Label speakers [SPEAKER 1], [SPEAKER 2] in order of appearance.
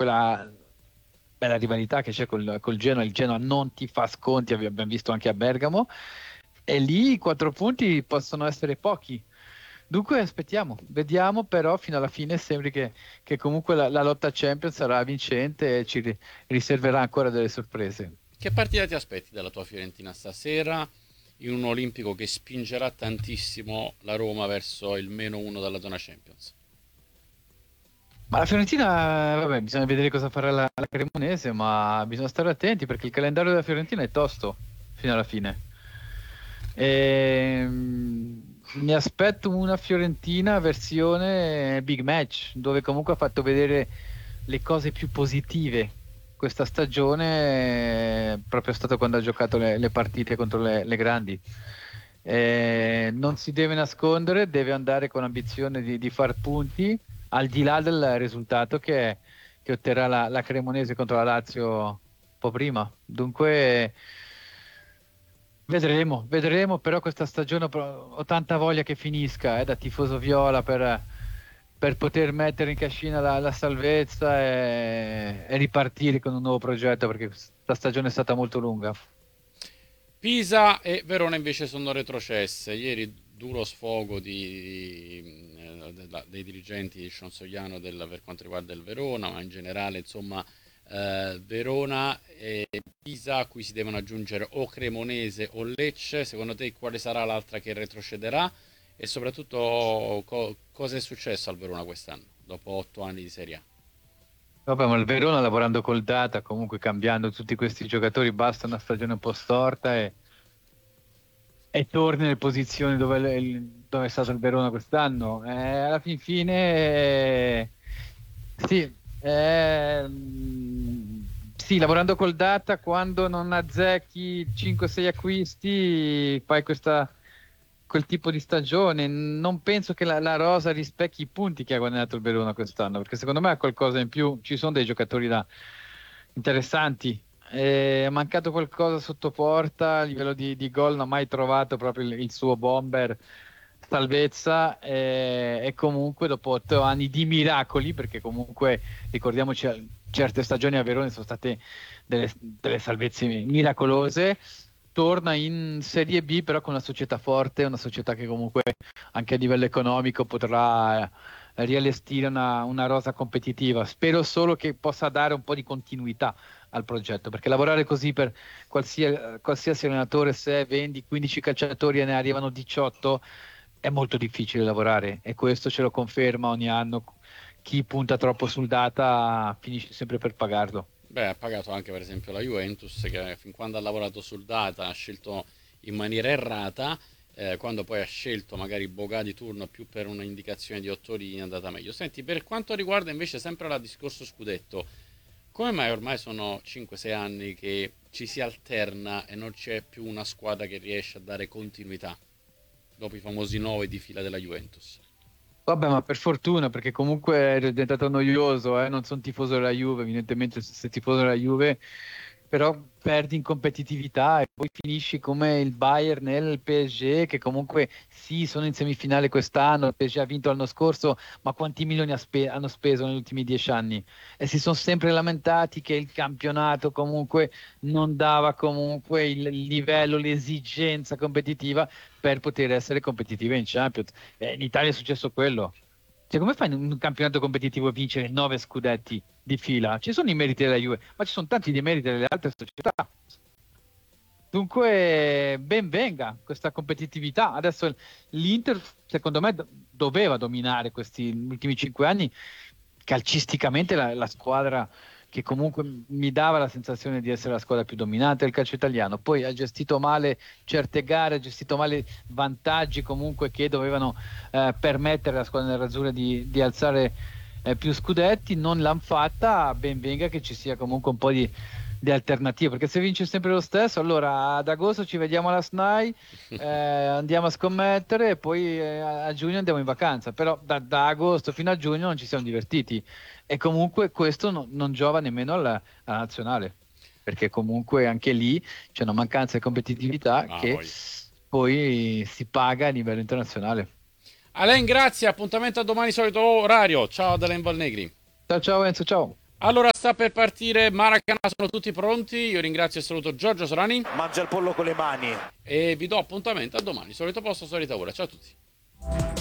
[SPEAKER 1] quella bella rivalità che c'è col Genoa. Il Genoa non ti fa sconti, abbiamo visto anche a Bergamo, e lì i 4 punti possono essere pochi. Dunque aspettiamo, vediamo, però fino alla fine sembri che comunque la lotta a Champions sarà vincente e ci riserverà ancora delle sorprese.
[SPEAKER 2] Che partita ti aspetti dalla tua Fiorentina stasera in un Olimpico che spingerà tantissimo la Roma verso il -1 dalla zona Champions?
[SPEAKER 1] Ma la Fiorentina, vabbè, bisogna vedere cosa farà la Cremonese, ma bisogna stare attenti perché il calendario della Fiorentina è tosto fino alla fine. Mi aspetto una Fiorentina versione big match, dove comunque ha fatto vedere le cose più positive questa stagione, proprio stato quando ha giocato le partite contro le grandi. Non si deve nascondere, deve andare con ambizione di far punti, al di là del risultato che otterrà la Cremonese contro la Lazio un po' prima. Dunque vedremo, però questa stagione ho tanta voglia che finisca, da tifoso viola per poter mettere in cascina la salvezza e ripartire con un nuovo progetto, perché questa stagione è stata molto lunga.
[SPEAKER 2] Pisa e Verona invece sono retrocesse. Ieri duro sfogo dei dirigenti di Scionsoliano per quanto riguarda il Verona, ma in generale insomma Verona e Pisa a cui si devono aggiungere o Cremonese o Lecce. Secondo te quale sarà l'altra che retrocederà? E soprattutto cosa è successo al Verona quest'anno, dopo 8 anni di Serie A?
[SPEAKER 1] Vabbè, ma il Verona lavorando col data, comunque cambiando tutti questi giocatori, basta una stagione un po' storta e torni nelle posizioni dove è stato il Verona quest'anno. Alla fin fine, sì, sì, lavorando col data, quando non azzecchi 5-6 acquisti, fai quel tipo di stagione. Non penso che la rosa rispecchi i punti che ha guadagnato il Verona quest'anno, perché secondo me ha qualcosa in più. Ci sono dei giocatori interessanti. È mancato qualcosa sotto porta, a livello di gol non ha mai trovato proprio il suo bomber salvezza, e comunque dopo 8 anni di miracoli, perché comunque ricordiamoci certe stagioni a Verona sono state delle salvezze miracolose, torna in Serie B però con una società forte, una società che comunque anche a livello economico potrà riallestire una rosa competitiva. Spero solo che possa dare un po' di continuità al progetto, perché lavorare così per qualsiasi allenatore, se vendi 15 calciatori e ne arrivano 18, è molto difficile lavorare, e questo ce lo conferma ogni anno. Chi punta troppo sul data finisce sempre per pagarlo.
[SPEAKER 2] Beh, ha pagato anche per esempio la Juventus che fin quando ha lavorato sul data ha scelto in maniera errata, quando poi ha scelto magari Boga di turno più per un'indicazione di Ottorini è andata meglio. Senti, per quanto riguarda invece sempre la discorso scudetto, come mai ormai sono 5-6 anni che ci si alterna e non c'è più una squadra che riesce a dare continuità dopo i famosi 9 di fila della Juventus?
[SPEAKER 1] Vabbè, ma per fortuna, perché comunque è diventato noioso, non sono tifoso della Juve, evidentemente se sei tifoso della Juve, però perdi in competitività e poi finisci come il Bayern nel PSG, che comunque sì, sono in semifinale quest'anno, il PSG ha vinto l'anno scorso, ma quanti milioni hanno speso negli ultimi 10 anni? E si sono sempre lamentati che il campionato comunque non dava comunque il livello, l'esigenza competitiva per poter essere competitiva in Champions. In Italia è successo quello. Cioè, come fai in un campionato competitivo a vincere 9 scudetti di fila? Ci sono i meriti della Juve, ma ci sono tanti demeriti delle altre società. Dunque, ben venga questa competitività. Adesso l'Inter, secondo me, doveva dominare questi ultimi 5 anni. Calcisticamente la squadra che comunque mi dava la sensazione di essere la squadra più dominante del calcio italiano. Poi ha gestito male certe gare, ha gestito male vantaggi comunque che dovevano permettere alla squadra nerazzurra di alzare più scudetti. Non l'hanno fatta, ben venga che ci sia comunque un po' di alternative, perché se vince sempre lo stesso, allora ad agosto ci vediamo alla SNAI, andiamo a scommettere e poi a giugno andiamo in vacanza, però da agosto fino a giugno non ci siamo divertiti, e comunque questo non giova nemmeno alla nazionale, perché comunque anche lì c'è una mancanza di competitività
[SPEAKER 2] Ah,
[SPEAKER 1] che
[SPEAKER 2] voglia.
[SPEAKER 1] poi si paga a livello internazionale.
[SPEAKER 2] Alain, grazie, appuntamento a domani solito orario. Ciao da Alain Valnegri.
[SPEAKER 1] Ciao ciao Enzo, ciao.
[SPEAKER 2] Allora sta per partire Maracanã, sono tutti pronti. Io ringrazio e saluto Giorgio Sorani
[SPEAKER 3] Mangia il pollo con le mani.
[SPEAKER 2] e vi do appuntamento a domani, solito posto, solita ora. Ciao a tutti.